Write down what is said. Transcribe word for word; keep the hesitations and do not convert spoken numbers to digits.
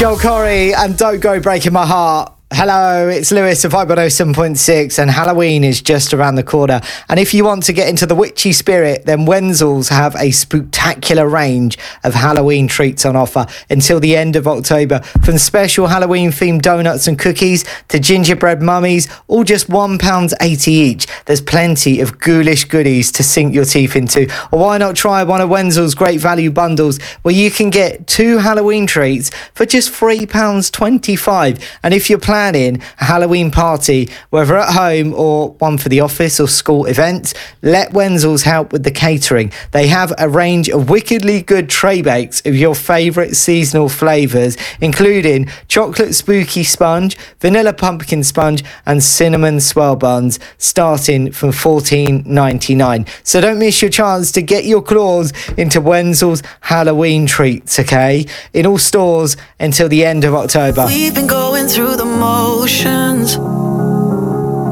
Joel Corry and Don't Go Breaking My Heart. Hello, it's Lewis of Vibe one oh seven point six, and Halloween is just around the corner. And if you want to get into the witchy spirit, then Wenzel's have a spectacular range of Halloween treats on offer until the end of October. From special Halloween-themed donuts and cookies to gingerbread mummies, all just one pound eighty each. There's plenty of ghoulish goodies to sink your teeth into. Or why not try one of Wenzel's great value bundles where you can get two Halloween treats for just three pounds twenty-five. And if you're planning a Halloween party, whether at home or one for the office or school event, let Wenzel's help with the catering. They have a range of wickedly good tray bakes of your favourite seasonal flavours, including chocolate spooky sponge, vanilla pumpkin sponge and cinnamon swirl buns, starting from fourteen ninety-nine. So don't miss your chance to get your claws into Wenzel's Halloween treats, okay? In all stores until the end of October. We've been going through the motions,